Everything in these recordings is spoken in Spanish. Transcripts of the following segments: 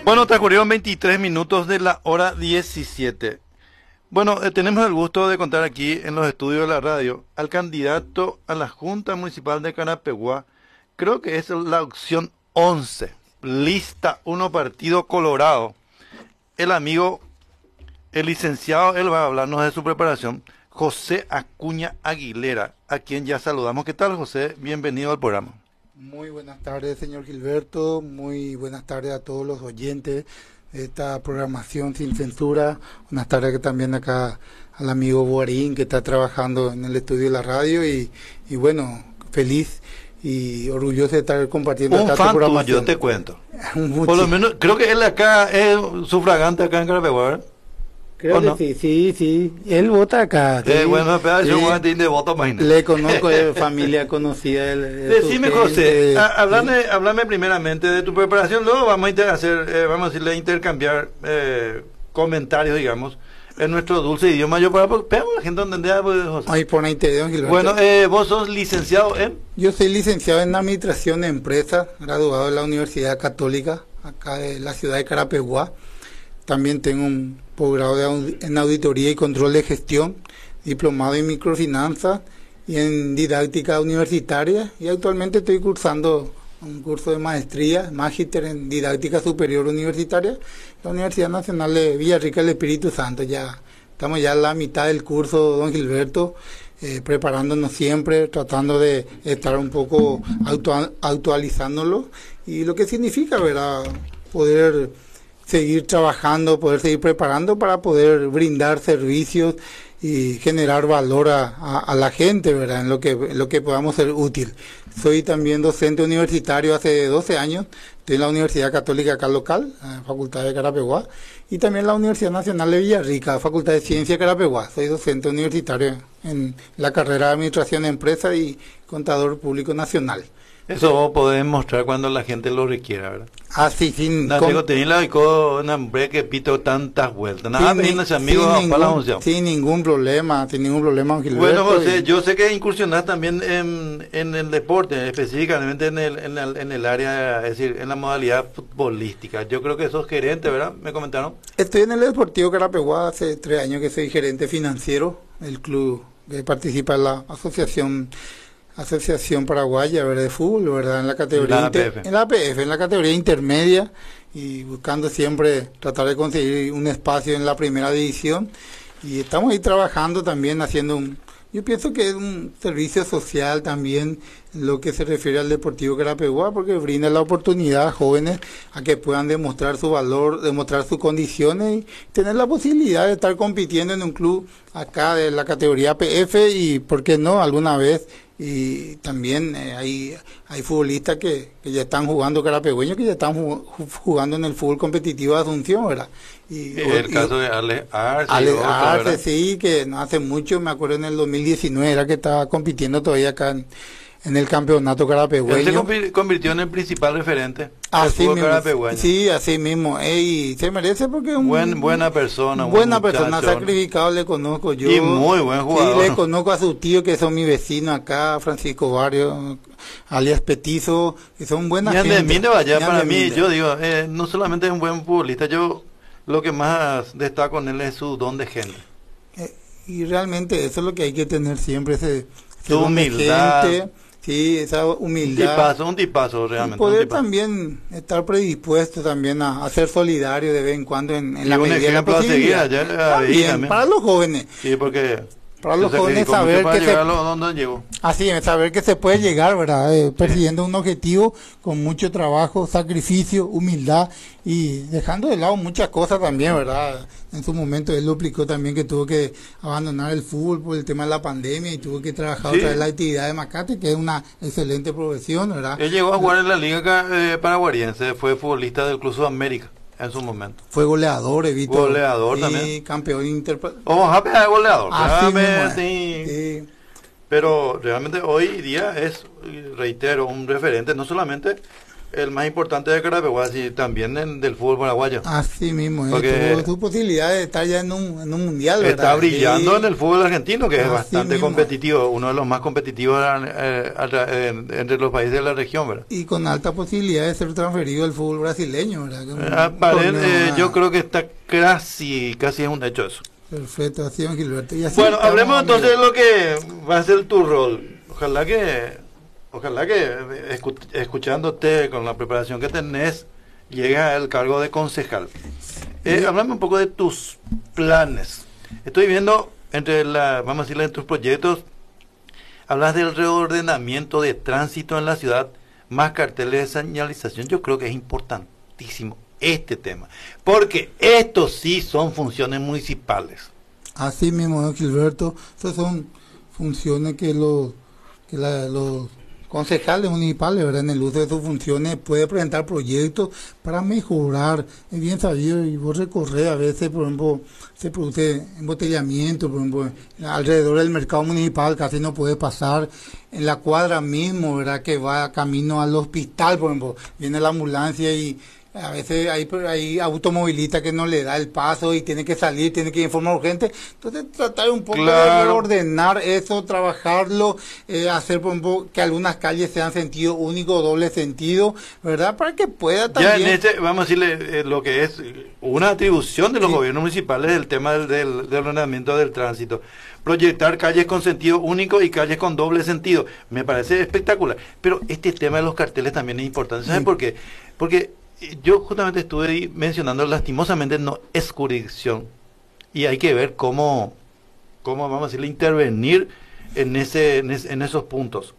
Bueno, transcurrieron 23 minutos de la hora 17. Bueno, tenemos el gusto de contar aquí en los estudios de la radio al candidato a la Junta Municipal de Carapeguá. Creo que es la opción 11, lista 1, Partido Colorado. El amigo, el licenciado, él va a hablarnos de su preparación, José Acuña Aguilera, a quien ya saludamos. ¿Qué tal, José? Bienvenido al programa. Muy buenas tardes, señor Gilberto. Muy buenas tardes a todos los oyentes de esta programación sin censura. Buenas tardes también acá al amigo Boarín, que está trabajando en el estudio de la radio. Y bueno, feliz y orgulloso de estar compartiendo esta programación. Yo te cuento. Por lo menos, creo que él acá es sufragante acá en Carapeguá. Creo que no? Sí. Él vota acá. Sí. Bueno, pero yo voy a de voto, imagínate. Le conozco, de familia conocida. Decime, José, háblame primeramente de tu preparación, luego vamos a hacer, vamos a decirle, intercambiar comentarios, digamos, en nuestro dulce idioma. Yo para la gente entender, pues, José. Ay, por ahí te digo, Gilberto. Bueno, vos sos licenciado en... Yo soy licenciado en Administración de Empresas, graduado de la Universidad Católica, acá de la ciudad de Carapeguá. También tengo un posgrado en Auditoría y Control de Gestión, diplomado en Microfinanzas y en Didáctica Universitaria, y actualmente estoy cursando un curso de maestría, magíster en Didáctica Superior Universitaria, en la Universidad Nacional de Villarrica del Espíritu Santo. Ya estamos ya a la mitad del curso, don Gilberto, preparándonos siempre, tratando de estar un poco actualizándolo, y lo que significa, ¿verdad?, poder seguir trabajando, poder seguir preparando para poder brindar servicios y generar valor a la gente, ¿verdad?, en lo que podamos ser útil. Soy también docente universitario hace 12 años, estoy en la Universidad Católica acá local, Facultad de Carapeguá, y también la Universidad Nacional de Villarrica, Facultad de Ciencia de Carapeguá. Soy docente universitario en la carrera de Administración de Empresas y Contador Público Nacional. Eso vos podés mostrar cuando la gente lo requiera, ¿verdad? Ah, sí, sin ningún problema, Gilberto. Bueno, José, yo sé que incursionás también en el deporte, específicamente en el área, es decir, en la modalidad futbolística. Yo creo que sos gerente, ¿verdad? Me comentaron. Estoy en el Deportivo Carapeguá, hace 3 años que soy gerente financiero del club que participa en la Asociación Paraguaya, ¿verdad?, de fútbol, ¿verdad?, en la categoría en la APF, en la categoría intermedia, y buscando siempre tratar de conseguir un espacio en la primera división, y estamos ahí trabajando también haciendo yo pienso que es un servicio social también en lo que se refiere al Deportivo Carapeguá, porque brinda la oportunidad a jóvenes a que puedan demostrar su valor, demostrar sus condiciones y tener la posibilidad de estar compitiendo en un club acá de la categoría PF, y por qué no alguna vez. Y también hay futbolistas que ya están jugando carapegueños, que ya están jugando en el fútbol competitivo de Asunción, ¿verdad? El caso de Ale Arce. Ale Arce, sí, que no hace mucho, me acuerdo en el 2019, era que estaba compitiendo todavía acá en el campeonato carapegueño. Él se convirtió en el principal referente así mismo, sí, así mismo. Y se merece porque es buena persona. Buena persona, sacrificado, le conozco yo. Y muy buen jugador. Sí, le conozco a sus tíos que son mis vecinos acá, Francisco Barrio, alias Petizo, que son buenas gente. Para mí, yo digo, no solamente es un buen futbolista, yo lo que más destaco en él es su don de gente. Y realmente eso es lo que hay que tener siempre, su humildad. Sí, esa humildad. Un tipazo realmente. Y poder también estar predispuesto también a ser solidario de vez en cuando en la medida de la posibilidad. También, para los jóvenes. Sí, porque para los jóvenes saber que se puede llegar, ¿verdad? Persiguiendo un objetivo con mucho trabajo, sacrificio, humildad y dejando de lado muchas cosas también, ¿verdad? En su momento él lo explicó también que tuvo que abandonar el fútbol por el tema de la pandemia y tuvo que trabajar otra vez la actividad de Macate, que es una excelente profesión, ¿verdad? Él llegó a jugar en la Liga Paraguariense, fue futbolista del Club Sudamérica en su momento. Fue goleador, Evito. Goleador también. Campeón goleador. Sí. Pero realmente hoy día es, reitero, un referente, no solamente el más importante de Carapeguá, y también del fútbol paraguayo. Así mismo, Porque tuvo su posibilidad de estar ya en un mundial, ¿verdad? está brillando Sí. en el fútbol argentino, que es Así bastante mismo. competitivo, uno de los más competitivos entre los países de la región, ¿verdad? Y con alta posibilidad de ser transferido al fútbol brasileño, ¿verdad? Que un torneo, Yo creo que está casi es un hecho eso. Perfecto, así, don Gilberto. Y así Bueno, estamos, hablemos entonces de amigos. lo que va a ser tu rol. Ojalá que escuchándote con la preparación que tenés, llegues al cargo de concejal. Háblame un poco de tus planes. Estoy viendo vamos a decirle, en tus proyectos, hablas del reordenamiento de tránsito en la ciudad, más carteles de señalización. Yo creo que es importantísimo este tema, porque estos sí son funciones municipales. Así mismo, don Gilberto. Estas son funciones que los concejales municipales, ¿verdad? En el uso de sus funciones puede presentar proyectos para mejorar. Es bien sabido, y vos recorrer a veces, por ejemplo, se produce embotellamiento, por ejemplo, alrededor del mercado municipal casi no puede pasar. En la cuadra mismo, ¿verdad? Que va camino al hospital, por ejemplo, viene la ambulancia y a veces hay automovilistas que no le da el paso y tiene que salir, tiene que ir en forma urgente. Entonces tratar un poco de ordenar eso, trabajarlo, hacer por ejemplo que algunas calles sean sentido único o doble sentido, ¿verdad? Para que pueda también... Ya vamos a decirle lo que es una atribución de los gobiernos municipales del tema del ordenamiento del tránsito. Proyectar calles con sentido único y calles con doble sentido. Me parece espectacular. Pero este tema de los carteles también es importante. ¿Saben por qué? Porque yo justamente estuve mencionando, lastimosamente no es jurisdicción. Y hay que ver cómo vamos a decirle, intervenir en esos puntos.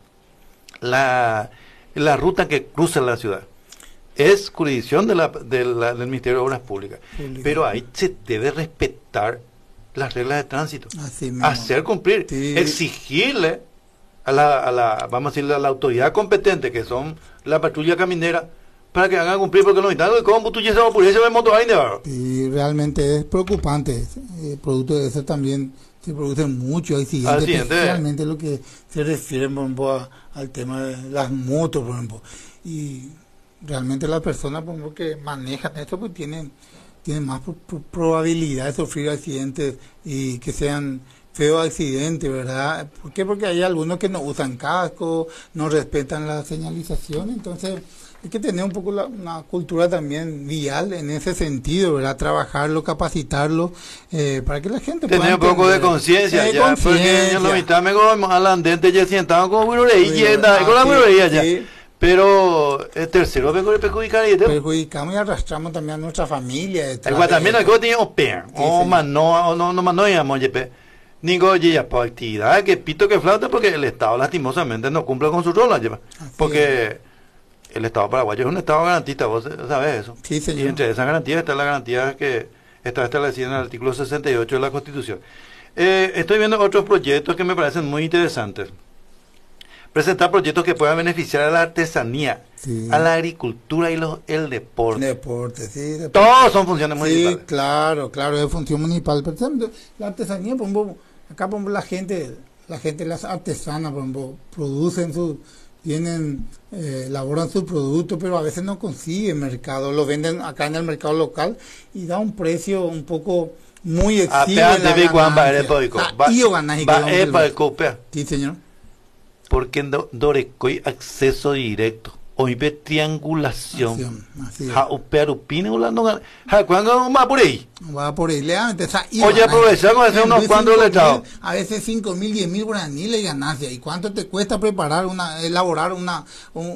La ruta que cruza la ciudad es jurisdicción del Ministerio de Obras Públicas. Pero ahí se debe respetar las reglas de tránsito, hacer cumplir, exigirle a vamos a decirle, a la autoridad competente, que son la patrulla caminera, para que hagan cumplir, porque no necesitan cómo tú ya por eso de moto ahí. Y realmente es preocupante. Producto de eso también se producen muchos accidentes, especialmente lo que se refiere, por ejemplo, al tema de las motos, por ejemplo. Y realmente las personas, por ejemplo, que manejan esto, pues tienen más probabilidad de sufrir accidentes y que sean feos accidentes, ¿verdad? ¿Por qué? Porque hay algunos que no usan casco, no respetan la señalización. Entonces hay que tener un poco una cultura también vial en ese sentido, ¿verdad? Trabajarlo, capacitarlo, para que la gente pueda tener un poco de conciencia ya, porque en la mitad me al andente ya sientaban con la guiroreía ya. Pero el tercero vengo a perjudicar y perjudicamos y arrastramos también a nuestra familia. Igual también hay que tener opean, o no digamos, Ningo ya por actividad que pito que flauta, porque el Estado lastimosamente no cumple con su rol, porque el Estado paraguayo es un Estado garantista, vos sabés eso. Sí, señor. Y entre esas garantías está la garantía que está establecida en el artículo 68 de la Constitución. Estoy viendo otros proyectos que me parecen muy interesantes. Presentar proyectos que puedan beneficiar a la artesanía, a la agricultura y el deporte. Deporte. Todos son funciones municipales. Sí, claro, es función municipal. Pero la artesanía, por ejemplo, acá por ejemplo, la gente, las artesanas, por ejemplo, elaboran sus productos, pero a veces no consiguen mercado, lo venden acá en el mercado local y da un precio un poco muy exiguo. Sí, señor. Porque en Dorecoy acceso directo, hoy ve triangulación. Va por ahí, oye, aprovechamos de hacer unos cuantos letrados. A veces 5.000, 10.000 guaraní le ganancia. ¿Y cuánto te cuesta elaborar una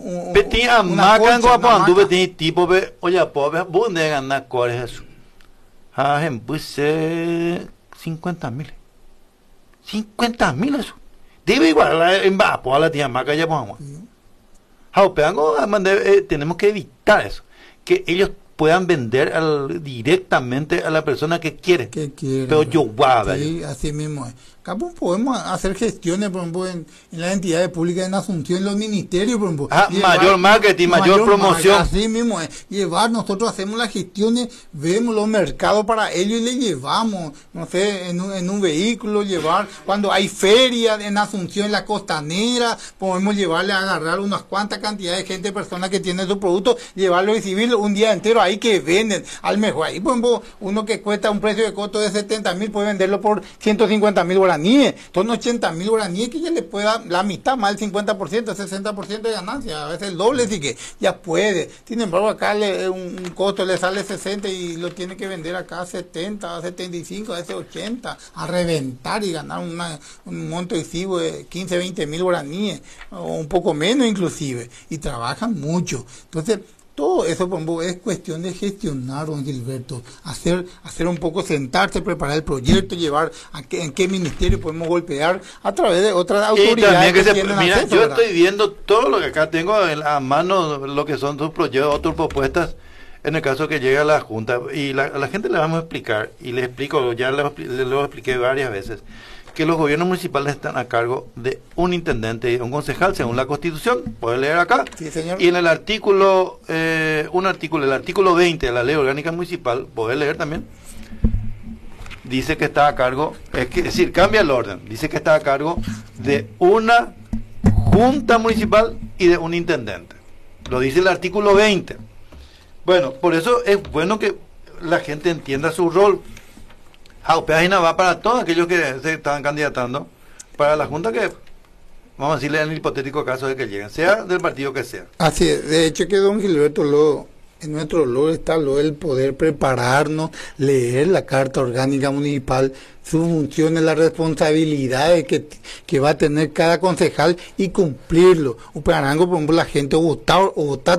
tipo, oye, pobre, vos de ganar cuál es eso? En puse 50.000. 50.000 eso. Debe igual en Vapo a la tía Maca ya vamos. Tenemos que evitar eso, que ellos puedan vender directamente a la persona que quiere. Que quiere. Pero yo guarda. Sí, así mismo es. Acá pues, podemos hacer gestiones, por ejemplo, en las entidades públicas en Asunción, en los ministerios, por ejemplo. Mayor marketing, mayor promoción. Así mismo es. Llevar, nosotros hacemos las gestiones, vemos los mercados para ellos y le llevamos, no sé, en un vehículo, llevar. Cuando hay ferias en Asunción, en la costanera, podemos llevarle a agarrar unas cuantas cantidades de gente, personas que tienen su producto, llevarlo a exhibir un día entero ahí que venden. Al mejor, ahí, por ejemplo, uno que cuesta un precio de costo de 70.000 puede venderlo por 150.000 guaraníes. Son 80.000 guaraníes que ya le puede dar la mitad, más el 50%, el 60% de ganancia, a veces el doble, así que ya puede. Sin embargo, acá un costo le sale 60 y lo tiene que vender acá a 70, a 75, a veces 80, a reventar y ganar un monto excesivo de 15, 20.000 guaraníes, o un poco menos inclusive, y trabajan mucho. Entonces, todo eso, por ejemplo, es cuestión de gestionar, don Gilberto, hacer un poco, sentarse, preparar el proyecto, llevar en qué ministerio podemos golpear a través de otras autoridades que tienen mira, acceso, yo ¿verdad? estoy viendo todo lo que acá tengo a mano, lo que son sus proyectos, otras propuestas, en el caso que llegue a la Junta, y a la gente le vamos a explicar, y les explico, ya lo expliqué varias veces, que los gobiernos municipales están a cargo de un intendente y un concejal, según la Constitución, puede leer acá. Sí, señor. Y en el artículo, el artículo 20 de la Ley Orgánica Municipal, puede leer también, dice que está a cargo, es decir, cambia el orden, dice que está a cargo de una junta municipal y de un intendente. Lo dice el artículo 20. Bueno, por eso es bueno que la gente entienda su rol. Página va para todos aquellos que se están candidatando para la Junta, que vamos a decirle en el hipotético caso de que lleguen, sea del partido que sea. Así es, de hecho que don Gilberto, en nuestro logro está el poder prepararnos, leer la Carta Orgánica Municipal, sus funciones, las responsabilidades que va a tener cada concejal y cumplirlo. Uparango, por ejemplo, la gente votar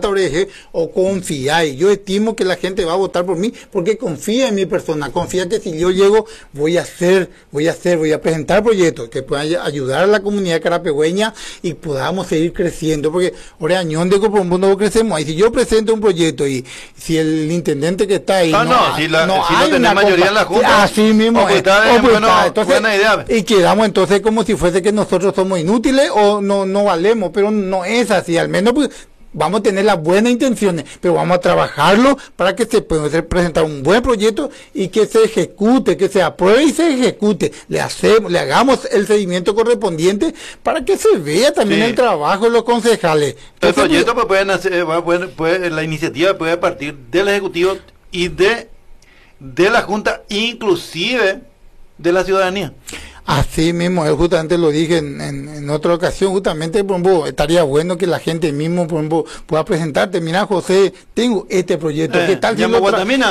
o confiar. Y yo estimo que la gente va a votar por mí porque confía en mi persona, confía que si yo llego voy a presentar proyectos que puedan ayudar a la comunidad carapegüeña y podamos seguir creciendo. Porque Oreañón de Copo no crecemos ahí. Si yo presento un proyecto y si el intendente que está ahí si no tiene mayoría en la Junta, así mismo entonces, buena idea. Y quedamos entonces como si fuese que nosotros somos inútiles o no valemos, pero no es así. Al menos pues vamos a tener las buenas intenciones, pero vamos a trabajarlo para que se pueda presentar un buen proyecto y que se ejecute, que se apruebe y se ejecute. Le hagamos el seguimiento correspondiente para que se vea también el trabajo de los concejales. Entonces, el proyecto pues, la iniciativa puede partir del Ejecutivo y de la Junta, inclusive de la ciudadanía. Así mismo, justamente lo dije en otra ocasión, justamente, por ejemplo, estaría bueno que la gente mismo, por ejemplo, pueda presentarte. Mira, José, tengo este proyecto, ¿qué tal? Yambo Guatamina,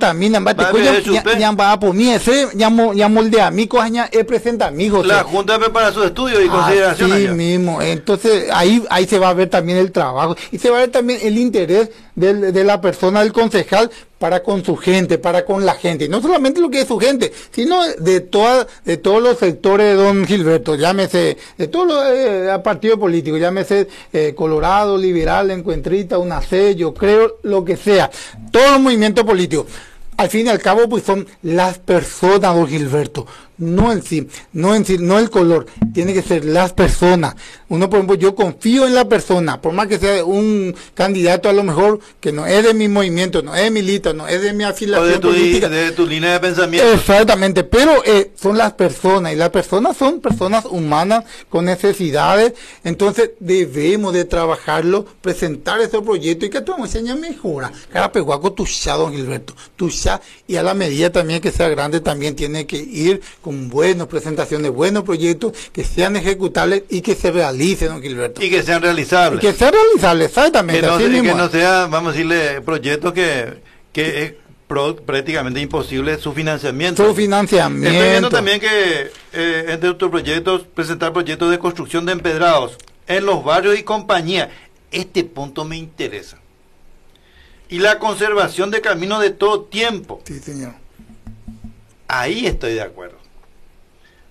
molde a mí, cojaña, presenta a mí, José. La Junta prepara sus estudios y consideraciones. Así mismo, entonces ahí se va a ver también el trabajo y se va a ver también el interés de la persona, del concejal, para con su gente, para con la gente, y no solamente lo que es su gente, sino de todos los sectores de don Gilberto, llámese de todos los partidos políticos, llámese Colorado, Liberal, Encuentrita, UNACE, yo creo, lo que sea, todos los movimientos políticos. Al fin y al cabo, pues son las personas, don Gilberto, no el color, tiene que ser las personas. Uno, por ejemplo, yo confío en la persona, por más que sea un candidato a lo mejor que no es de mi movimiento, no es de mi lista, no es de mi afiliación política, de tu línea de pensamiento. Exactamente, pero son las personas, y las personas son personas humanas con necesidades, entonces debemos de trabajarlo, presentar ese proyecto y que tu enseña mejora. Carapeguaco, tuya, don Gilberto, tuya, y a la medida también que sea grande, también tiene que ir con buenas presentaciones, buenos proyectos que sean ejecutables y que se realicen, don Gilberto. Y que sean realizables. Y que sean realizables, exactamente. Que no sea, vamos a decirle, proyectos que es prácticamente imposible su financiamiento. Estoy viendo también que entre tus proyectos, presentar proyectos de construcción de empedrados en los barrios y compañía. Este punto me interesa. Y la conservación de caminos de todo tiempo. Sí, señor. Ahí estoy de acuerdo.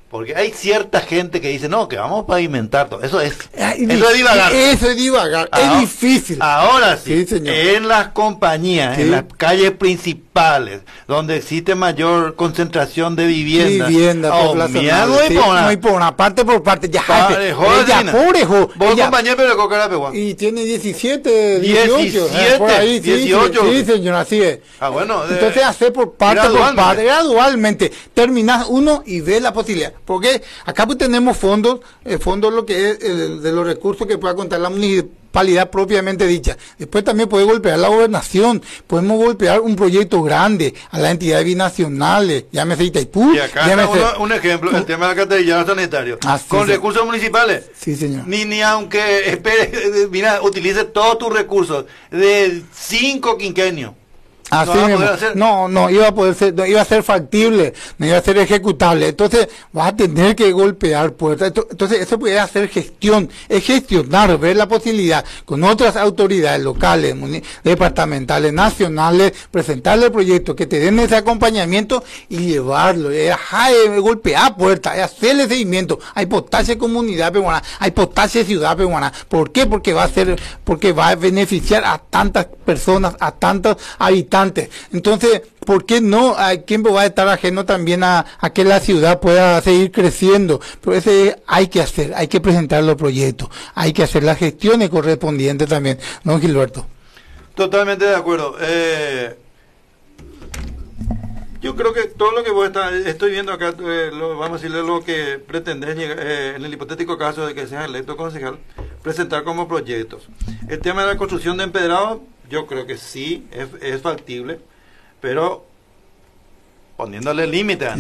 Porque hay cierta gente que dice, no, que vamos a pavimentar todo. Eso es divagar. Eso es divagar, es difícil. Ahora sí, Sí, señor. en las compañías, Sí. en las calles principales, donde existe mayor concentración de viviendas. Vivienda poblacional, sí, no, y por una parte por parte, ya, Vos compañero pero con Carapegua. y tiene 17, 18, por ahí, sí, 18. sí, señor, así es. Bueno, Entonces hacer por parte, gradualmente, terminas uno y ves la posibilidad. Porque acá pues tenemos fondos lo que es de los recursos que pueda contar la municipalidad propiamente dicha. Después también puede golpear la gobernación, podemos golpear un proyecto grande a las entidades binacionales, llámese Itaipú. Y acá está un ejemplo, el tema del alcantarillado sanitario. Con recursos municipales. Sí, señor. Ni aunque mira, utilice todos tus recursos de 5 quinquenios. Así mismo. No iba a ser factible, no iba a ser ejecutable. Entonces vas a tener que golpear puertas. Entonces eso puede hacer gestión, es gestionar, ver la posibilidad con otras autoridades locales, departamentales, nacionales, presentarle el proyecto, que te den ese acompañamiento y llevarlo. Golpear puertas, hacerle seguimiento. Hay potaje comunidad peruana, hay potaje ciudad peruana. ¿Por qué? Porque va a beneficiar a tantas personas, a tantos habitantes. Entonces, ¿por qué no? ¿Quién va a estar ajeno también a que la ciudad pueda seguir creciendo? Pero hay que presentar los proyectos, hay que hacer las gestiones correspondientes también, don Gilberto. Totalmente de acuerdo. Yo creo que todo lo que estoy viendo acá, vamos a decirle lo que pretendés en el hipotético caso de que seas electo concejal, presentar como proyectos. El tema de la construcción de empedrado, yo creo que sí, es factible, pero poniéndole límites.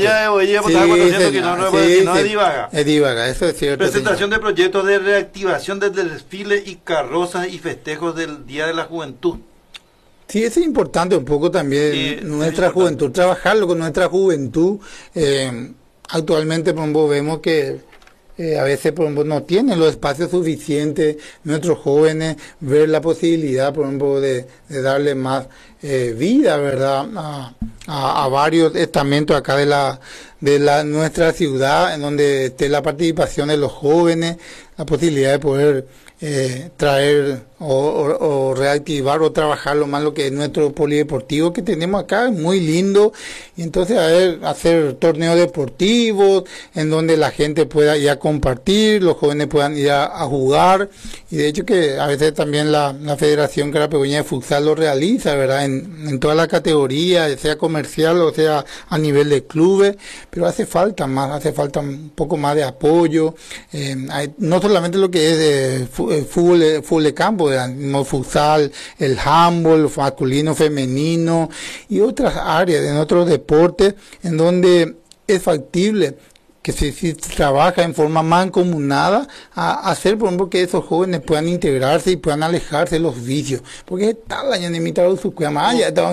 Es divaga. Es divaga, eso es cierto. Presentación de proyectos de reactivación del desfile y carrozas y festejos del Día de la Juventud. Sí, eso es importante un poco también, nuestra juventud, trabajarlo con nuestra juventud. Actualmente, por ejemplo, vemos que a veces, por ejemplo, no tienen los espacios suficientes nuestros jóvenes, ver la posibilidad, por ejemplo, de darle más vida, ¿verdad?, a varios estamentos acá de nuestra ciudad, en donde esté la participación de los jóvenes, la posibilidad de poder traer o reactivar o trabajar lo más lo que es nuestro polideportivo que tenemos acá, es muy lindo, y entonces hacer torneos deportivos en donde la gente pueda ir a compartir, los jóvenes puedan ir a jugar, y de hecho que a veces también la Federación Carapegueña de Futsal lo realiza, ¿verdad?, en toda la categoría, sea comercial o sea a nivel de clubes, pero hace falta un poco más de apoyo, no solamente lo que es fútbol de campo, el futsal, el handball, masculino, femenino y otras áreas, en otros deportes, en donde es factible que si trabaja en forma mancomunada a hacer, por ejemplo, que esos jóvenes puedan integrarse y puedan alejarse de los vicios, porque está la ñanemita de su cuama, ya está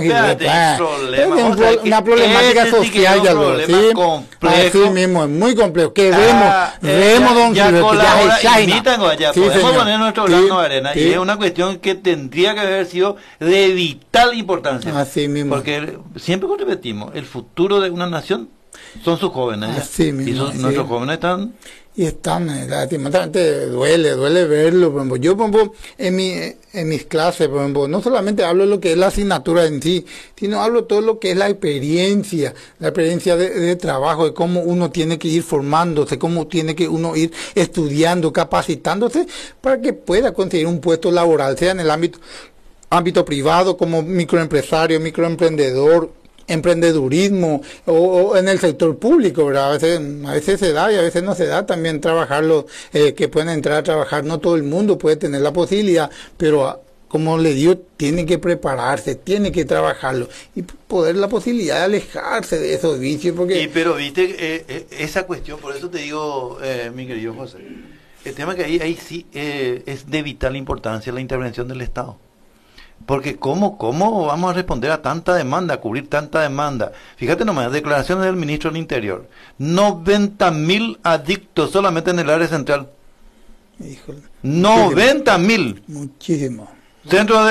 una problemática social, ya lo así mismo, es muy complejo, que vemos don Gilberto, podemos poner nuestro grano de arena, y es una cuestión que tendría que haber sido de vital importancia, así mismo, porque siempre repetimos, el futuro de una nación son sus jóvenes, nuestros jóvenes están lastimosamente duele verlo. Por ejemplo, yo, por ejemplo, en mis clases, por ejemplo, no solamente hablo de lo que es la asignatura en sí, sino hablo de todo lo que es la experiencia de trabajo, de cómo uno tiene que ir formándose, cómo tiene que uno ir estudiando, capacitándose para que pueda conseguir un puesto laboral, sea en el ámbito privado, como microempresario, microemprendedor, emprendedurismo, o en el sector público, ¿verdad? A veces se da y a veces no se da también trabajarlo, que pueden entrar a trabajar, no todo el mundo puede tener la posibilidad, pero como le digo, tiene que prepararse, tiene que trabajarlo y poder la posibilidad de alejarse de esos vicios, porque... pero viste, esa cuestión, por eso te digo, mi querido José, el tema que ahí sí es de vital importancia la intervención del Estado. Porque ¿cómo vamos a responder a tanta demanda, a cubrir tanta demanda? Fíjate nomás, declaraciones del ministro del Interior. 90.000 adictos solamente en el área central. Híjole. 90.000. Muchísimo. Centro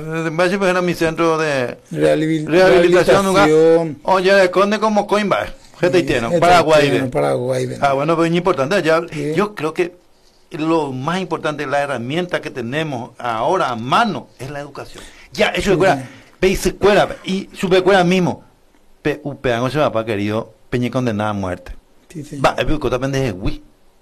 era mi centro de rehabilitación. Oye, de Conde como Coimba. Getaitiano, Paraguay. Getaitiano, Paraguay. Ah, bueno, pues es importante. Ya, Sí. yo creo que lo más importante, la herramienta que tenemos ahora a mano es la educación. Ya, eso es escuela, veis escuela, y superescuela mismo. Upeango se va para querido, peña condenada a muerte. Sí, señor. Va, el cota pendeje, güey.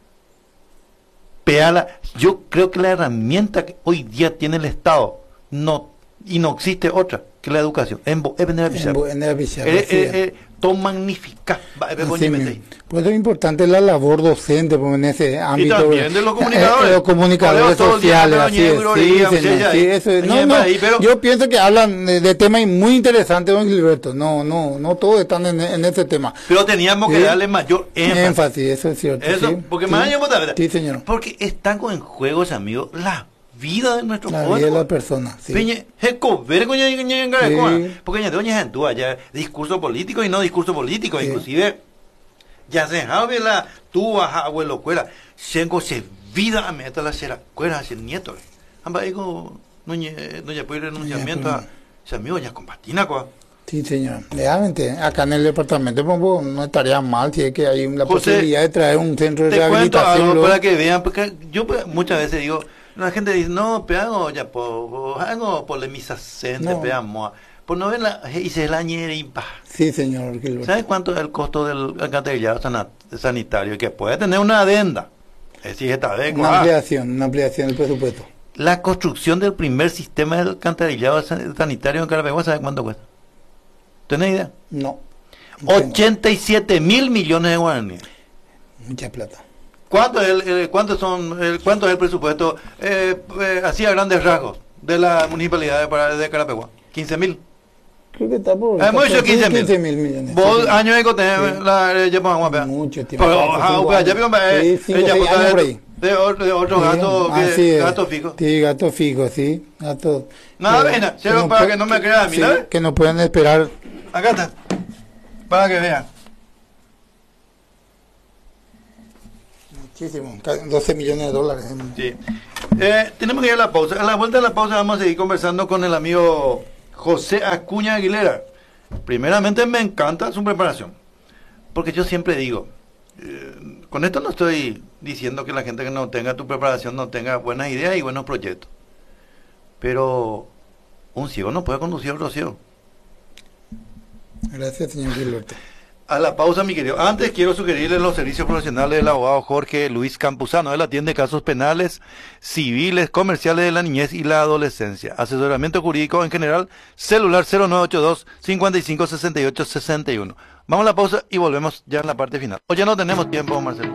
Peala, yo creo que la herramienta que hoy día tiene el Estado, no, y no existe otra que la educación. Es vender a pisar. Todo magnifica. Por eso es importante la labor docente pues, en ese ámbito. Y también de los comunicadores. Los comunicadores sociales. Así es. Sí, señor, sí, eso es. No, yo pienso que hablan de temas muy interesantes, don Gilberto. No todos están en ese tema. Pero teníamos que darle mayor énfasis. Eso es cierto. Eso, sí, porque sí, más allá sí, señor. Porque están en juego, amigos, la vida de nuestros jóvenes. La vida de la persona, sí. Porque ya doña gente allá discurso político y no discurso político, Sí. inclusive ya se sabe la tu abuelo cuela, se vida a meta la cera cuela hacia nieto. Amba digo no ya puede renunciamiento a ese amigo ya combatina quoi. Sí, señor. Realmente, acá en el departamento pues, no estaría mal si es que hay la José, posibilidad de traer un centro de Te cuento rehabilitación. algo para que vean, porque yo pues, muchas veces digo, la gente dice, no, pero ya hago polemización, No. peamos. Pues no ven la, y se la ñere y pa. Sí, señor Gilberto. ¿Sabes cuánto es el costo del alcantarillado sanitario? Que puede tener una adenda. Es decir, esta vez, Una ampliación del presupuesto. la construcción del primer sistema del alcantarillado sanitario en Carapeguá, ¿sabes cuánto cuesta? ¿Tenés idea? No. 87 mil millones de guaraníes. Mucha plata. ¿Cuánto es el presupuesto, así a grandes rasgos, de la municipalidad de Carapeguá? 15.000. Creo que está por... Mucho 15.000 millones. Vos Sí, años de cotejo, ya podemos ver. mucho tiempo. Pero, ya vieron, Sí, 5 o 6 años por ahí. de otros gastos, gastos fijos. Sí, gastos fijos, sí. Gastos, Nada, venga, cierro para que no me crean a mí, sí, ¿no? que no pueden esperar. Acá está, para que vean. Muchísimo, 12 millones de dólares. Sí. Tenemos que ir a la pausa. A la vuelta de la pausa vamos a seguir conversando con el amigo José Acuña Aguilera. Primeramente me encanta su preparación, porque yo siempre digo, con esto no estoy diciendo que la gente que no tenga tu preparación no tenga buenas ideas y buenos proyectos, pero un ciego no puede conducir a otro ciego. Gracias, señor Gilberto. A la pausa, mi querido. Antes quiero sugerirles los servicios profesionales del abogado Jorge Luis Campuzano. Él atiende casos penales, civiles, comerciales de la niñez y la adolescencia. Asesoramiento jurídico en general, celular 0982 5568 61. Vamos a la pausa y volvemos ya en la parte final. O ya no tenemos tiempo, Marcelo.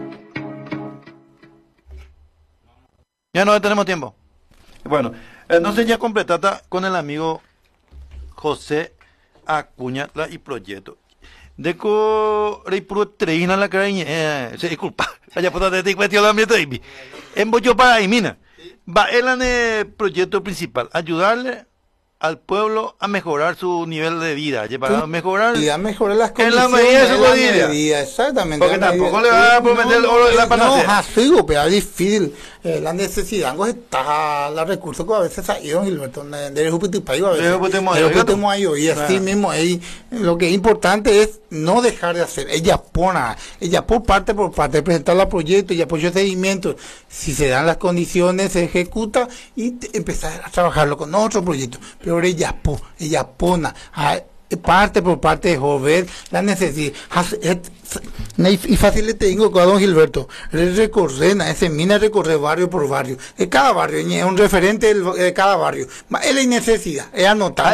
Ya no tenemos tiempo. Bueno, entonces ya completada con el amigo José Acuña y proyecto. Deco repro treina la caraña, se disculpa, allá por donde te cuestión de ambiente de en Bocho para ahí, mina. Va el proyecto principal, ayudarle al pueblo a mejorar su nivel de vida, para mejorar y a mejorar las en la condiciones medida de su medida. Exactamente. Porque tampoco le va a prometer el oro de la panacea. No, así, pero es difícil. La necesidad, pues está, los recursos que a veces ha ido, Gilberto, de Jupitipayo a veces. Y así mismo, lo que es importante es no dejar de hacer. Ella por parte, presentar el proyecto y apoyo de seguimiento. Si se dan las condiciones, se ejecuta y empezar a trabajarlo con otro proyecto. Pero ella pone parte por parte de joven la necesidad y fácil te digo con don Gilberto recorrer barrio por barrio de cada barrio es un referente de cada barrio es la necesidad es anotar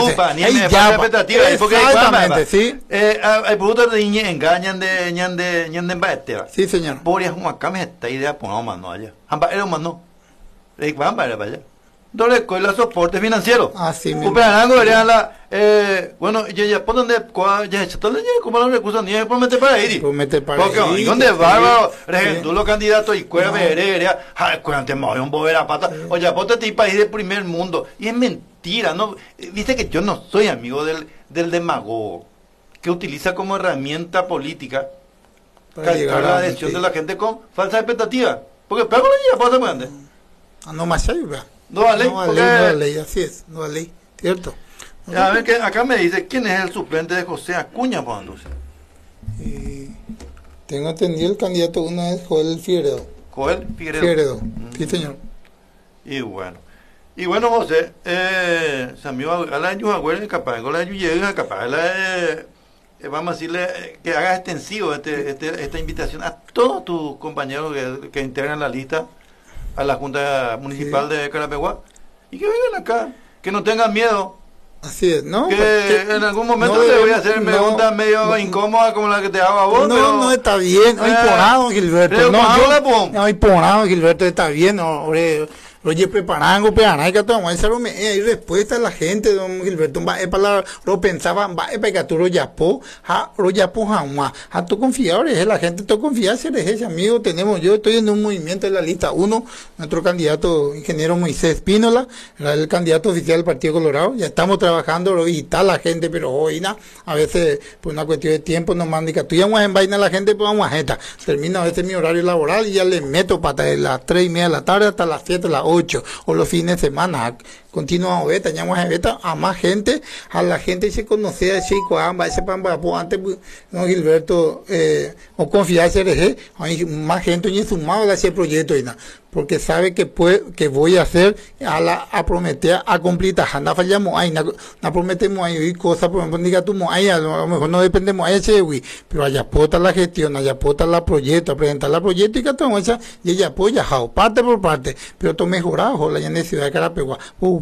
exactamente sí hay productos de niñez engañan de embate sí señor por eso acá me está idea poner mano allá era humano van para allá donde escuela soporte financiero. Así mismo. Bueno, ya por donde ya se todo como los recursos ni promete para ir. Promete para ir. Porque donde bárbaro, tú los candidatos y cueva verea, cuante más un bobera pata, o ya ponte este país del primer mundo. Y es mentira, no, viste que yo no soy amigo del demagogo que utiliza como herramienta política para llegar a la adhesión de la gente con falsa expectativa. Porque pero ya pasa muy grande. No más ayuda. No vale ley, así es, no vale, ¿cierto? A ver, que acá me dice, ¿quién es el suplente de José Acuña, por entonces? Y tengo entendido el candidato uno es Joel Figueredo. Joel Figueredo. Figueredo, sí señor. Y bueno, José, Samio, al año agüero capaz, con el año llega capaz, vamos a decirle que hagas extensivo esta invitación a todos tus compañeros que integran la lista a la Junta Municipal de Carapeguá y que vengan acá, que no tengan miedo. Así es, ¿no? Que en algún momento no te voy a hacer preguntas medio incómodas como la que te hago a vos. No está bien, no hay ponado, Gilberto. No hay ponado, Gilberto, está bien. Oye, preparando, hay que tomar hay respuesta a la gente, don Gilberto. Lo pensaba, para que tú lo yapó, jamás. Tú confiado, la gente, tú confía, si eres ese amigo, yo estoy en un movimiento de la lista 1, nuestro candidato, ingeniero Moisés Espínola, era el candidato oficial del Partido Colorado, ya estamos trabajando, y está la gente, pero hoy, a veces, por una cuestión de tiempo, nos mandan que tú ya vamos en vaina a la gente, pues vamos a jeta. Termina a veces mi horario laboral y ya le meto para de las 3:30 de la tarde hasta las 7 de la 8 o los fines de semana continua beta, llamamos a beta a más gente, a la gente se conocía ese cuamba, ese pambapo antes, no Gilberto, o confiar ese hay más gente y sumado a ese proyecto y nada, porque sabe que voy a hacer a prometer a cumplir tajanda fallamos ahí, no prometemos ahí cosas, por ejemplo, diga tú ahí, a lo mejor no dependemos ahí ese pero allá pota la gestión, allá pota la proyecto, presentar la proyecto y que todo esa, y ella apoya, parte por parte, pero todo mejorado, la ciudad de Carapeguá,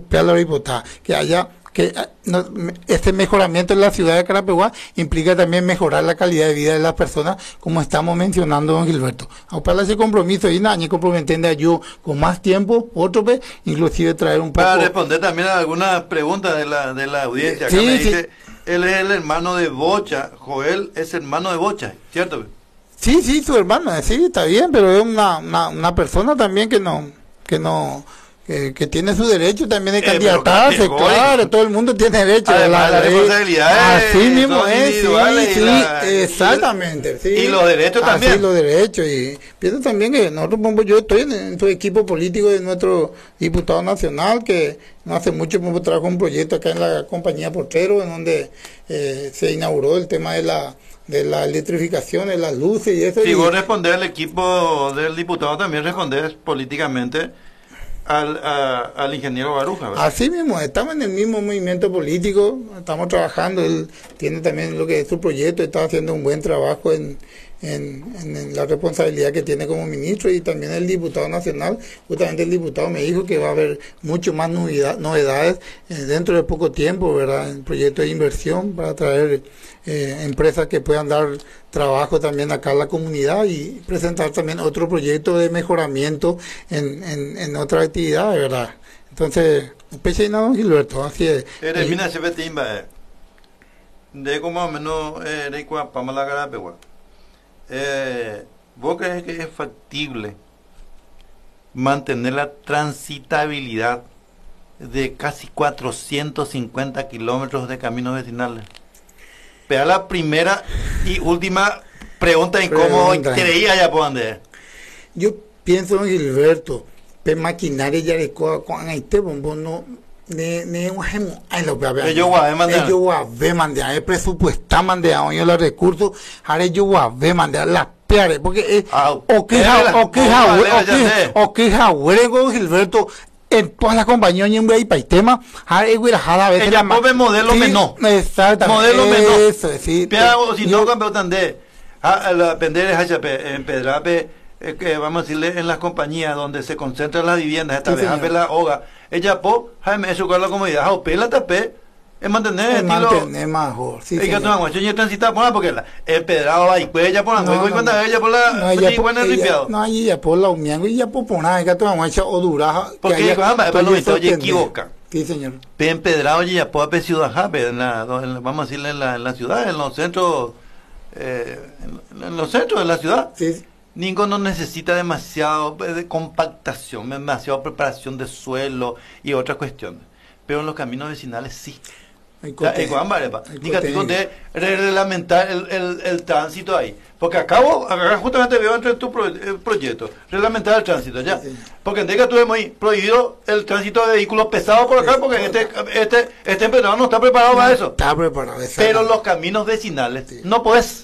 que haya este mejoramiento en la ciudad de Carapeguá implica también mejorar la calidad de vida de las personas, como estamos mencionando, don Gilberto. Para ese compromiso y nada, comprometiendo yo con más tiempo, otro vez, inclusive traer un poco. Para responder también a algunas preguntas de la audiencia. Acá me dice, él es el hermano de Bocha, Joel es hermano de Bocha, ¿cierto? Sí, su hermano, sí, está bien, pero es una persona también que tiene su derecho también de candidatarse, claro, todo el mundo tiene derecho. Además, las responsabilidades así mismo es, sí, exactamente. Sí, y los derechos también. Así los derechos, y pienso también que nosotros, yo estoy en su equipo político de nuestro diputado nacional, que no hace mucho trabajo un proyecto acá en la compañía Portero, en donde se inauguró el tema de la electrificación, de las luces y eso. Si vos respondés al equipo del diputado, también respondés políticamente al ingeniero Baruja, ¿verdad? Así mismo, estamos en el mismo movimiento político, estamos trabajando, él tiene también lo que es su proyecto, está haciendo un buen trabajo en la responsabilidad que tiene como ministro, y también el diputado nacional, justamente el diputado me dijo que va a haber mucho más novedades dentro de poco tiempo, ¿verdad? En proyectos de inversión para traer empresas que puedan dar trabajo también acá a la comunidad y presentar también otro proyecto de mejoramiento en otras actividades, ¿verdad? Entonces, pese a don Gilberto, así es. Mira, se ve timba, de como menos de cuapa la Carapeguá. ¿Vos crees que es factible mantener la transitabilidad de casi 450 kilómetros de caminos vecinales? Pero la primera y última pregunta incómoda, ¿creía ya por dónde? Yo pienso, don Gilberto, que maquinaria ya de con este bombón no ellos mandan el presupuesto mandan los recursos ahora ellos mandan las peores porque o que Jahuere Gilberto en todas las compañías en un país tema a veces la modelo menor exactamente modelo menor eso sí pero si no campeón de la pender en Pedrape que vamos a decirle en las compañías donde se concentran las viviendas, esta vez a la hoga, ella Jaime eso con la comodidad, o pela tapé, es mantener mejor, sí. Y que tú vamos, yo transita por porque el pedrado va y pues ella por la y cuando ella por la no ella por la unión y ella por poner que tú vamos a o duraja porque oye equivoca. Sí, señor. Empedrado y ya por ciudad vamos a decirle en la ciudad, en los centros en los centros de la ciudad. Sí. Ninguno necesita demasiado de compactación, demasiada preparación de suelo y otras cuestiones. Pero en los caminos vecinales sí. Hay que reglamentar el tránsito ahí. Porque acá justamente veo entre tu proyecto, reglamentar el tránsito ya. Sí. Porque en Deca tuvimos prohibido el tránsito de vehículos pesados por acá, porque este empedrado no está preparado para eso. Está preparado, pero los caminos vecinales no puedes.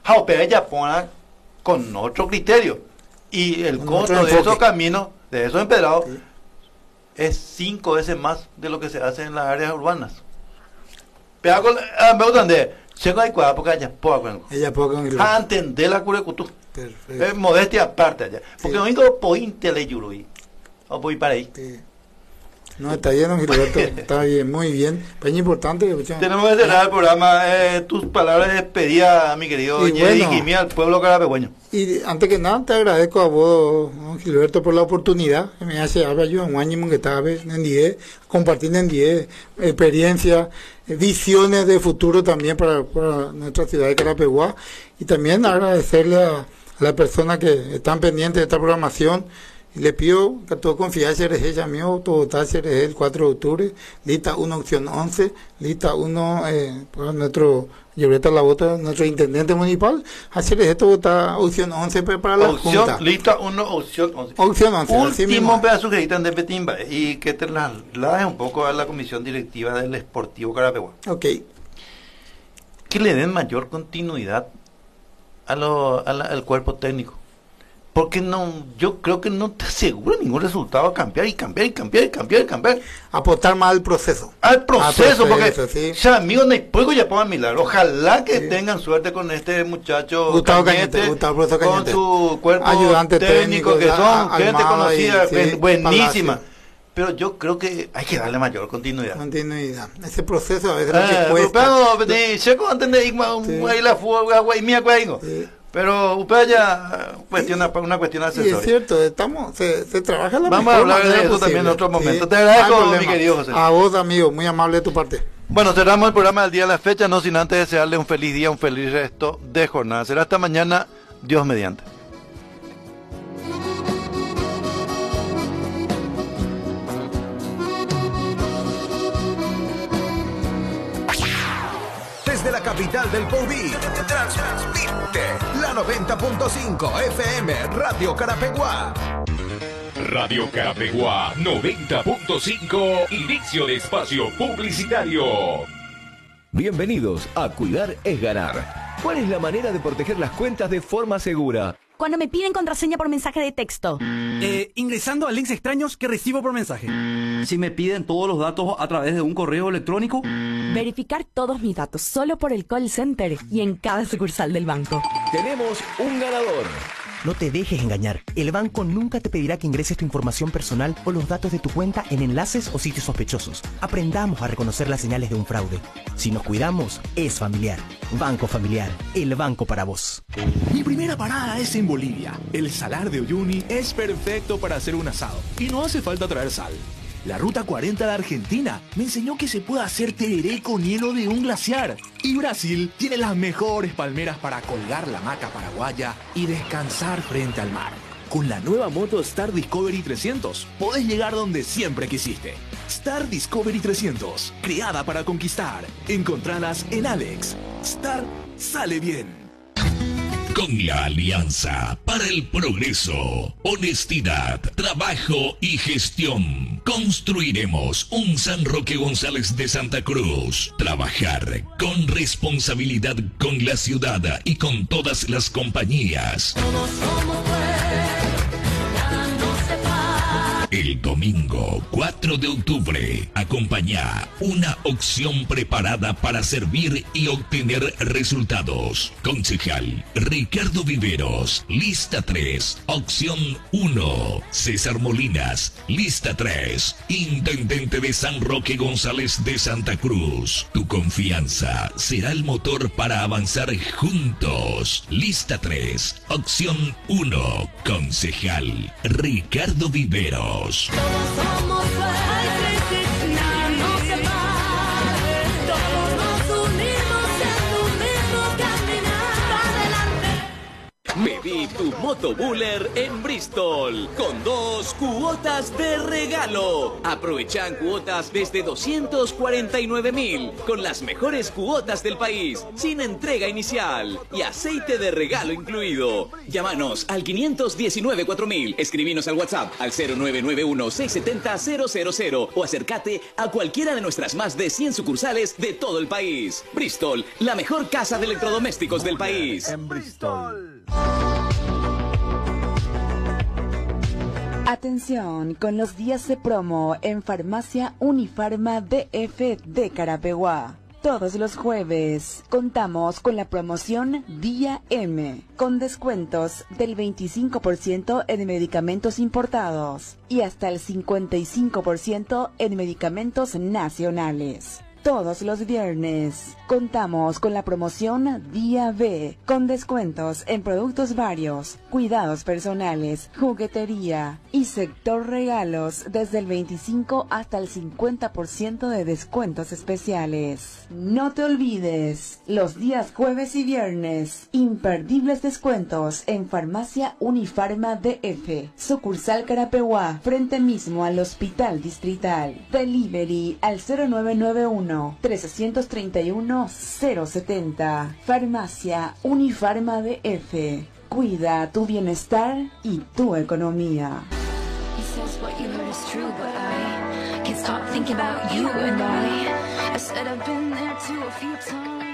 Jaopea ya ponga con otro criterio. Y el Con costo otro de enfoque. esos caminos, de esos empedrados, Sí. es 5 veces más de lo que se hace en las áreas urbanas. Pero me gustan de, checo hay cuadra porque allá poco. Ella puede con A entender la curecutu. Perfecto. Es modestia aparte allá. Porque Sí. no digo pointe le yurui. O voy para ahí. Sí. No, está bien, don Gilberto. Está bien, muy bien. Pues es importante. Tenemos que cerrar el programa. Tus palabras de despedida, mi querido Y Ñeri bueno. Jimmy, al pueblo carapegüeño. Y antes que nada, te agradezco a vos, don Gilberto, por la oportunidad que me hace hablar yo en Guañimo, que estaba en 10, compartiendo en 10 experiencias, visiones de futuro también para nuestra ciudad de Carapeguá. Y también agradecerle a las personas que están pendientes de esta programación. Y le pido que todo confiar CRG, ya mío, todo está CRG el 4 de octubre, lista 1, opción 11, lista 1 para nuestro Lloreta La Bota, nuestro intendente municipal, CRG todo está opción 11 para la Opción, Junta. lista 1, opción 11. Opción 11, así Último mismo. pedazo que editan de Petimba y que te traslades un poco a la comisión directiva del Sportivo Carapeguá. Ok, Que le den mayor continuidad al cuerpo técnico. Porque no, yo creo que no te asegura ningún resultado a cambiar y cambiar y cambiar y cambiar y cambiar. apostar más al proceso. Al proceso, porque sí. ya amigos no hay puedo ya pongan milagro. Ojalá que Sí. tengan suerte con este muchacho Gustavo Cañete, Gustavo Profesor con Cañete. su cuerpo Ayudante técnico, que son Almada gente conocida, y, sí, buenísima. Palacio. Pero yo creo que hay que darle mayor continuidad. Continuidad. Ese proceso a veces lo que cuesta. Pero, checo antes de ir ahí la fuga, güey, mía, güey. Sí. Pero usted ya una cuestión Y es asesoria. cierto, se trabaja la Vamos a mejor hablar de manera eso también en posible. otro momento. Sí, Te agradezco, no hay mi problema. querido José. A vos, amigo, muy amable de tu parte. Bueno, cerramos el programa del día de la fecha, no sin antes desearle un feliz día, un feliz resto de jornada. Será hasta mañana, Dios mediante. Desde la capital del Poví, transmite la 90.5 FM Radio Carapeguá. Radio Carapeguá 90.5, inicio de espacio publicitario. Bienvenidos a Cuidar es Ganar. ¿Cuál es la manera de proteger las cuentas de forma segura? Cuando me piden contraseña por mensaje de texto. Ingresando a links extraños que recibo por mensaje. Si me piden todos los datos a través de un correo electrónico. Verificar todos mis datos solo por el call center y en cada sucursal del banco. Tenemos un ganador. No te dejes engañar. El banco nunca te pedirá que ingreses tu información personal o los datos de tu cuenta en enlaces o sitios sospechosos. Aprendamos a reconocer las señales de un fraude. Si nos cuidamos, es familiar. Banco Familiar, el banco para vos. Mi primera parada es en Bolivia. El Salar de Uyuni es perfecto para hacer un asado y no hace falta traer sal. La Ruta 40 de Argentina me enseñó que se puede hacer tereré con hielo de un glaciar. Y Brasil tiene las mejores palmeras para colgar la hamaca paraguaya y descansar frente al mar. Con la nueva moto Star Discovery 300 podés llegar donde siempre quisiste. Star Discovery 300, creada para conquistar. Encontralas en Alex. Star sale bien. Con la Alianza para el Progreso, honestidad, trabajo y gestión, construiremos un San Roque González de Santa Cruz. Trabajar con responsabilidad con la ciudad y con todas las compañías. Todos somos nada nos separa. El domingo 4 de octubre, acompaña una opción preparada para servir y obtener resultados. Concejal Ricardo Viveros, lista 3, opción 1. César Molinas, lista 3. Intendente de San Roque González de Santa Cruz. Tu confianza será el motor para avanzar juntos. Lista 3, opción 1. Concejal Ricardo Viveros. Todos somos fuertes, nada nos separa. Todos nos unimos en un mismo caminar. Adelante. Pedí tu moto Motobuller en Bristol, con 2 cuotas de regalo. Aprovechan cuotas desde 249.000, con las mejores cuotas del país, sin entrega inicial y aceite de regalo incluido. Llámanos al 519-4000, escribinos al WhatsApp al 0991-670-000 o acércate a cualquiera de nuestras más de 100 sucursales de todo el país. Bristol, la mejor casa de electrodomésticos del país. En Bristol. Atención con los días de promo en Farmacia Unifarma DF de Carapeguá. Todos los jueves contamos con la promoción Día M, con descuentos del 25% en medicamentos importados y hasta el 55% en medicamentos nacionales. Todos los viernes contamos con la promoción Día B, con descuentos en productos varios, cuidados personales, juguetería y sector regalos desde el 25 hasta el 50% de descuentos especiales. No te olvides, los días jueves y viernes, imperdibles descuentos en Farmacia Unifarma DF, sucursal Carapeguá, frente mismo al Hospital Distrital. Delivery al 0991-331-070. Farmacia Unifarma DF. Cuida tu bienestar y tu economía. He says what you heard is true, but I can't stop thinking about you and I said I've been there too a few times.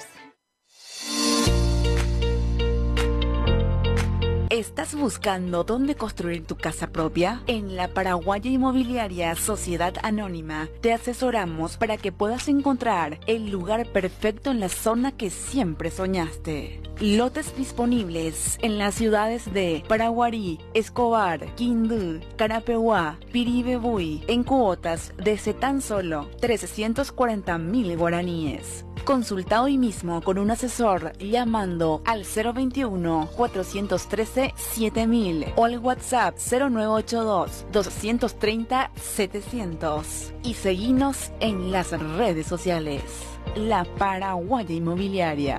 ¿Estás buscando dónde construir tu casa propia? En la Paraguaya Inmobiliaria Sociedad Anónima te asesoramos para que puedas encontrar el lugar perfecto en la zona que siempre soñaste. Lotes disponibles en las ciudades de Paraguarí, Escobar, Quindú, Carapeguá, Piribebuy, en cuotas desde tan solo 340.000 guaraníes. Consulta hoy mismo con un asesor llamando al 021-413-7000 o al WhatsApp 0982-230-700 y seguinos en las redes sociales. La Paraguaya Inmobiliaria.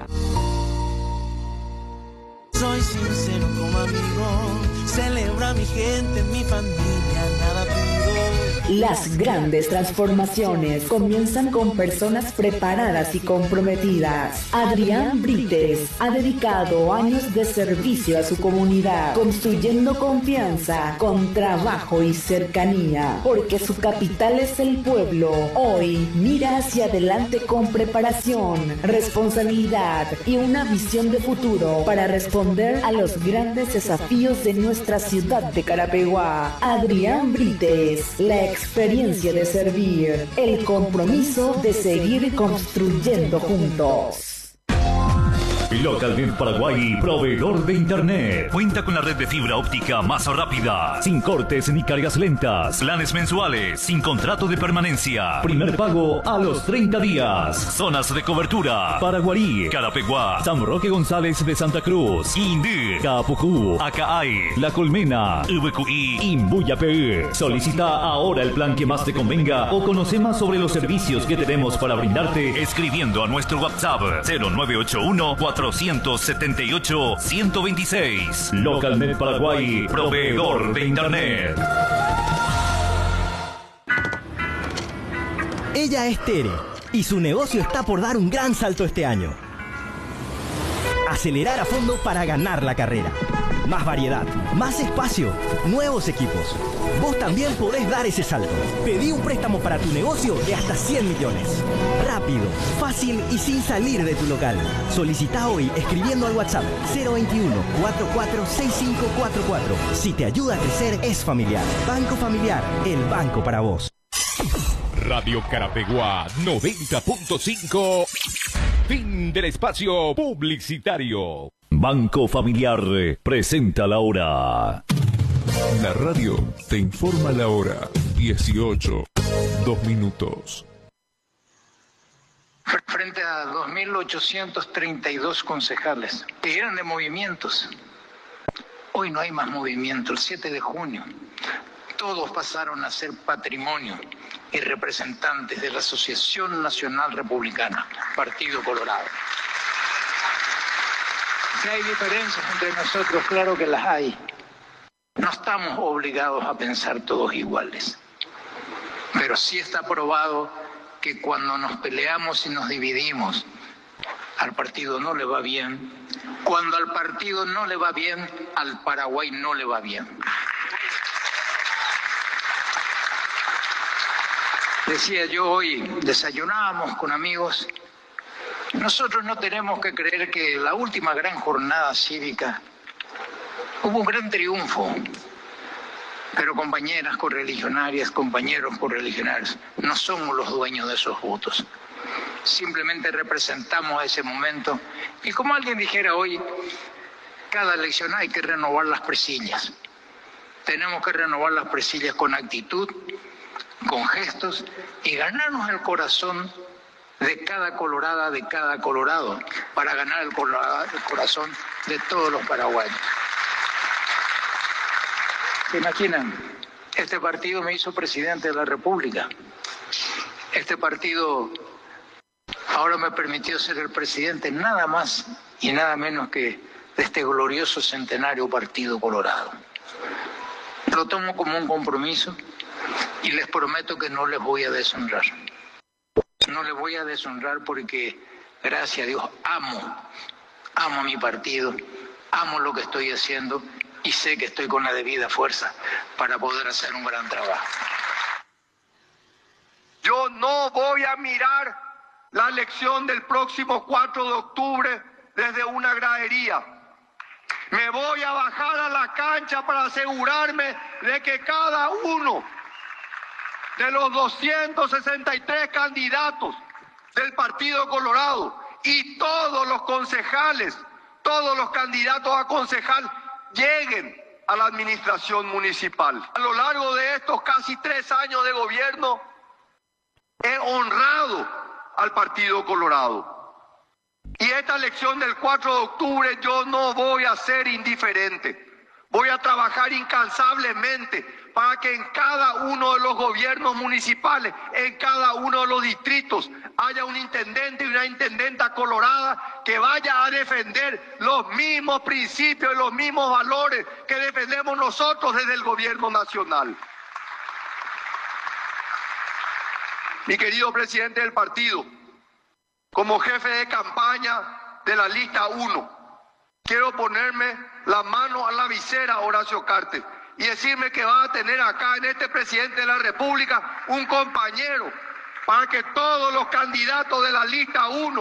Soy sincero como amigo, celebra a mi gente, mi familia, nada pido. Las grandes transformaciones comienzan con personas preparadas y comprometidas. Adrián Brites ha dedicado años de servicio a su comunidad, construyendo confianza con trabajo y cercanía, porque su capital es el pueblo. Hoy mira hacia adelante con preparación, responsabilidad y una visión de futuro para responder a los grandes desafíos de nuestra ciudad de Carapeguá. Adrián Brites, la experiencia de servir, el compromiso de seguir construyendo juntos. Localnet Paraguay, proveedor de internet. Cuenta con la red de fibra óptica más rápida, sin cortes ni cargas lentas. Planes mensuales, sin contrato de permanencia. Primer pago a los 30 días. Zonas de cobertura: Paraguarí, Carapeguá, San Roque González de Santa Cruz, Indí, Capucú, Acaay, La Colmena, VQI, Imbuyapé. Solicita ahora el plan que más te convenga o conoce más sobre los servicios que tenemos para brindarte escribiendo a nuestro WhatsApp 0981-478-126. Localnet Paraguay, proveedor de internet. Ella es Tere y su negocio está por dar un gran salto este año. Acelerar a fondo para ganar la carrera. Más variedad, más espacio, nuevos equipos. Vos también podés dar ese salto. Pedí un préstamo para tu negocio de hasta 100 millones. Rápido, fácil y sin salir de tu local. Solicita hoy escribiendo al WhatsApp 021-446544. Si te ayuda a crecer, es familiar. Banco Familiar, el banco para vos. Radio Carapeguá 90.5. Fin del espacio publicitario. Banco Familiar presenta la hora. La radio te informa la hora. 18, 2 minutos. Frente a 2.832 concejales que eran de movimientos, hoy no hay más movimiento. El 7 de junio todos pasaron a ser patrimonio y representantes de la Asociación Nacional Republicana, Partido Colorado. Si hay diferencias entre nosotros, claro que las hay. No estamos obligados a pensar todos iguales. Pero sí está probado que cuando nos peleamos y nos dividimos, al partido no le va bien. Cuando al partido no le va bien, al Paraguay no le va bien. Decía yo hoy, desayunábamos con amigos. Nosotros no tenemos que creer que en la última gran jornada cívica hubo un gran triunfo. Pero compañeras correligionarias, compañeros correligionarios, no somos los dueños de esos votos. Simplemente representamos ese momento. Y como alguien dijera hoy, cada elección hay que renovar las presillas. Tenemos que renovar las presillas con actitud, con gestos y ganarnos el corazón de cada colorada, de cada colorado, para ganar el corazón de todos los paraguayos. ¿Se imaginan? Este partido me hizo presidente de la República. Este partido ahora me permitió ser el presidente nada más y nada menos que de este glorioso centenario Partido Colorado. Lo tomo como un compromiso y les prometo que no les voy a deshonrar. No les voy a deshonrar porque, gracias a Dios, amo a mi partido, amo lo que estoy haciendo y sé que estoy con la debida fuerza para poder hacer un gran trabajo. Yo no voy a mirar la elección del próximo 4 de octubre desde una gradería. Me voy a bajar a la cancha para asegurarme de que cada uno de los 263 candidatos del Partido Colorado y todos los concejales, todos los candidatos a concejal lleguen a la administración municipal. A lo largo de estos casi 3 años de gobierno he honrado al Partido Colorado. Y esta elección del 4 de octubre yo no voy a ser indiferente. Voy a trabajar incansablemente para que en cada uno de los gobiernos municipales, en cada uno de los distritos, haya un intendente y una intendenta colorada que vaya a defender los mismos principios y los mismos valores que defendemos nosotros desde el gobierno nacional. Mi querido presidente del partido, como jefe de campaña de la lista 1, quiero ponerme la mano a la visera, Horacio Cartes, y decirme que va a tener acá en este presidente de la República un compañero para que todos los candidatos de la lista 1